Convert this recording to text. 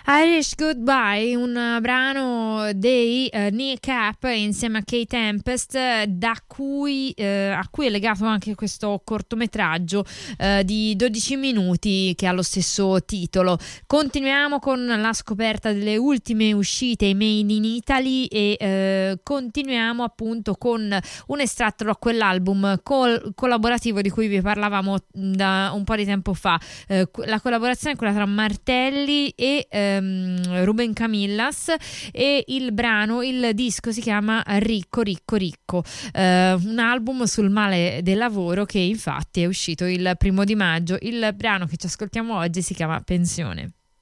Irish Goodbye, un brano dei Kneecap insieme a Kate Tempest, a cui è legato anche questo cortometraggio di 12 minuti che ha lo stesso titolo. Continuiamo con la scoperta delle ultime uscite made in Italy e continuiamo appunto con un estratto da quell'album collaborativo di cui vi parlavamo da un po' di tempo fa. La collaborazione è quella tra Martelli e Ruben Camillas, e il disco si chiama Ricco Ricco Ricco, un album sul male del lavoro che infatti è uscito il 1° maggio. Il brano che ci ascoltiamo oggi si chiama Pensione.